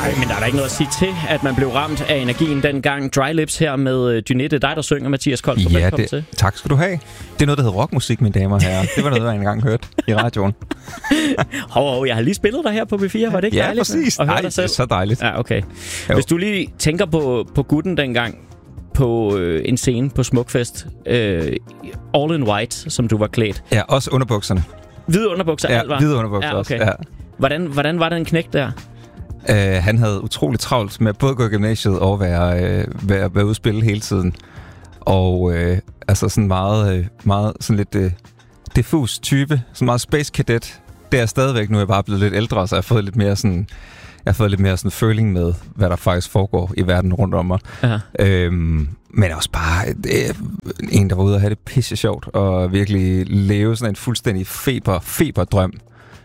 Nej, men der er da ikke noget at sige til, at man blev ramt af energien dengang. Dry Lips her med Dynette. Det er dig, der synger, Mathias Kolstrup. Ja, tak skal du have. Det er noget, der hedder rockmusik, mine damer og herrer. Det var noget, jeg engang hørte i radioen. Jeg har lige spillet dig her på B4. Var det ikke dejligt? Ja, præcis. Nej, det er så dejligt. Ja, okay. Jo. Hvis du lige tænker på gutten dengang, på en scene på Smukfest, all in white, som du var klædt. Ja, også underbukserne. Hvide underbukser, alt var? Hvide underbukser ja, okay. også, ja. Hvordan var den knægt der? Han havde utroligt travlt med både at gå i gymnasiet og være ude at spille hele tiden. Og altså sådan meget sådan lidt diffus type, sådan meget space cadet. Det er stadigvæk, nu er jeg bare blevet lidt ældre, så jeg har fået lidt mere sådan føling med, hvad der faktisk foregår i verden rundt om mig. Men også bare en, der var ude og have det pisse sjovt, og virkelig leve sådan en fuldstændig feberdrøm.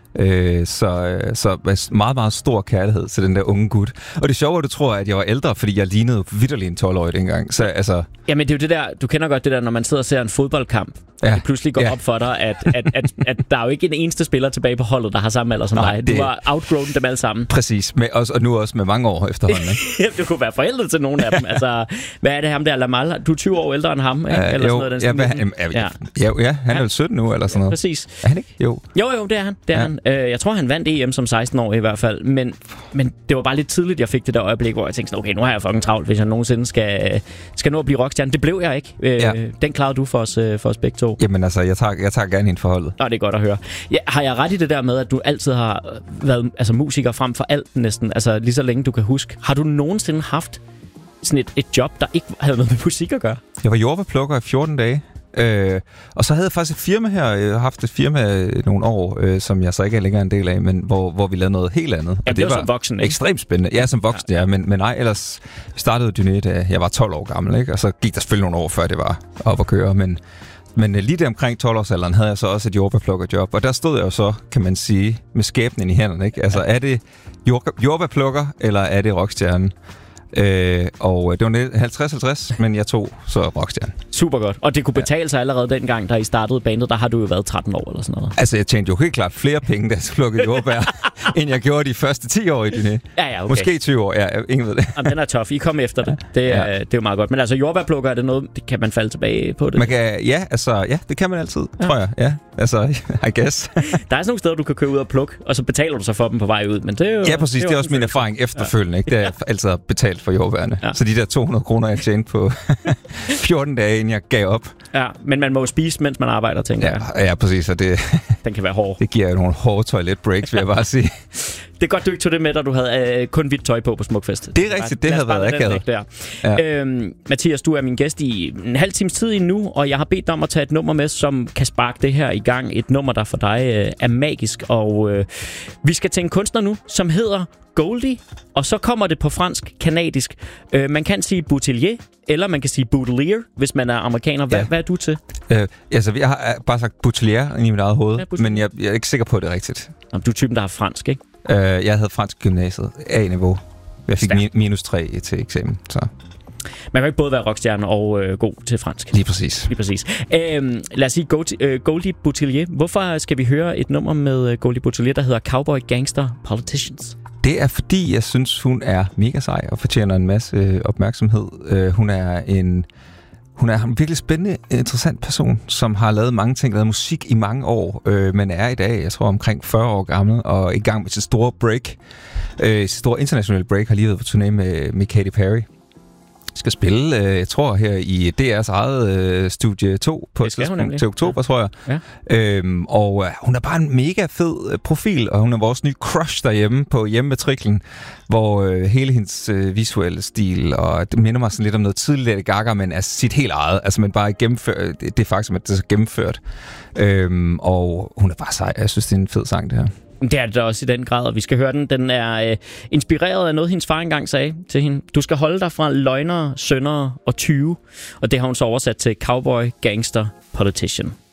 Så meget, meget stor kærlighed til den der unge gut. Og det sjove, du tror, at jeg var ældre, fordi jeg lignede vitterlig en 12-årig dengang. Så altså... Jamen det er jo det der, du kender godt det der, når man sidder og ser en fodboldkamp, og det pludselig går op for dig, at der er jo ikke en eneste spiller tilbage på holdet, der har samme alder som dig. Du har outgrown dem alle sammen. Præcis, og nu også med mange år efterhånden. Ikke? Du kunne være forældet til nogle af dem. Altså, hvad er det ham der, Lamal? Du er 20 år ældre end ham, ikke? Eller jo, sådan noget, han er jo 17 nu, eller sådan noget. Præcis. Er han ikke? Jo, det er han. Det er han. Jeg tror, han vandt EM som 16-årig i hvert fald, men det var bare lidt tidligt, jeg fik det der øjeblik, hvor jeg tænkte sådan, okay, nu har jeg fucking travlt, hvis jeg nogensinde skal nå at blive rockstjerne. Det blev jeg ikke. Den klarede du for os begge to. Jamen altså, jeg tager gerne ind forholdet. Nå, det er godt at høre. Ja, har jeg ret i det der med, at du altid har været musiker frem for alt næsten, altså lige så længe du kan huske? Har du nogensinde haft sådan et job, der ikke havde noget med musik at gøre? Jeg var jordbærplukker i 14 dage. Og så havde jeg faktisk et firma her. Jeg har haft et firma nogle år, som jeg så ikke er længere en del af, men hvor vi lavede noget helt andet. Ja, det var som voksen, ikke? Ekstremt spændende. Ja, som voksen, ja. Men nej, ellers startede Dynette, jeg var 12 år gammel, ikke? Og så gik der selvfølgelig nogle år, før det var op at køre. Men lige der omkring 12-årsalderen havde jeg så også et jordbærplukkerjob. Og der stod jeg jo så, kan man sige, med skæbnen i hænderne, ikke? Altså, er det jordbærplukker, eller er det rockstjernen? Og det var 50-50, men jeg tog så rockstjerne. Super godt. Og det kunne betale sig allerede dengang, da I startede bandet, der har du jo været 13 år eller sådan noget. Altså, jeg tjente jo helt klart flere penge, da jeg plukkede jordbær, end jeg gjorde de første 10 år i Dynette. Ja, okay. Måske 20 år, ingen ved det. Jamen, den er tough. I kom efter det. Det er jo meget godt. Men altså, jordbærplukker, er det noget, kan man falde tilbage på det? Det kan man altid, tror jeg. Ja, altså, I guess. Der er sådan nogle steder, du kan køre ud og plukke, og så betaler du så for dem på vej ud. Men det er jo, ja, præcis. Det er også min erfaring efterfølgende. Ikke? Det er jeg altid betalt for jordbærne. Ja. Så de der 200 kroner, jeg tjente på 14 dage, inden jeg gav op. Ja, men man må jo spise, mens man arbejder, tænker jeg. Ja, præcis. Og den kan være hård. Det giver jo nogle hårde toiletbreaks, vil jeg bare sige. Det er godt, du ikke tog det med, da du havde kun hvidt tøj på Smukfest. Det er rigtigt, det havde været akavet. Ja. Mathias, du er min gæst i en halv times tid nu, og jeg har bedt dig om at tage et nummer med, som kan sparke det her i gang. Et nummer, der for dig er magisk, og vi skal til en kunstner nu, som hedder Goldie, og så kommer det på fransk-kanadisk. Man kan sige Boutelier, eller man kan sige Boutelier, hvis man er amerikaner. Hvad er du til? Altså, jeg har bare sagt Boutelier i mit eget hoved, men jeg er ikke sikker på, at det er rigtigt. Jamen, du er typen, der har fransk, ikke? Jeg havde fransk gymnasiet, A-niveau. Jeg fik -3 til eksamen, så... Man kan ikke både være rockstjerne og god til fransk. Lige præcis. Lad os sige Goldie Boutelier. Hvorfor skal vi høre et nummer med Goldie Boutelier, der hedder Cowboy Gangster Politicians? Det er fordi, jeg synes, hun er mega sej og fortjener en masse opmærksomhed. Hun er en virkelig spændende, interessant person, som har lavet mange ting, lavet musik i mange år, men er i dag, jeg tror, omkring 40 år gammel, og i gang med sit store break. Sit store internationale break, har lige været på turné med Katy Perry. Skal spille, jeg tror, her i DR's eget studie 2 på et tidspunkt til oktober, tror jeg. Ja. Og hun er bare en mega fed profil, og hun er vores nye crush derhjemme på hjemmematriklen, hvor hele hendes visuelle stil, og det minder mig sådan lidt om noget tidligt Lady Gaga, men er sit helt eget. Altså, man bare gennemført, det er faktisk, at det er så gennemført. Og hun er bare sej. Jeg synes, det er en fed sang, det her. Det er det da også i den grad, og vi skal høre den. Den er inspireret af noget, hendes far engang sagde til hende. Du skal holde dig fra løgnere, syndere og tyve. Og det har hun så oversat til Cowboy Gangster Politician.